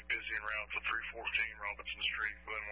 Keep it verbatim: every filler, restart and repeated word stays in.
busy en route to three fourteen Robinson Street, Glen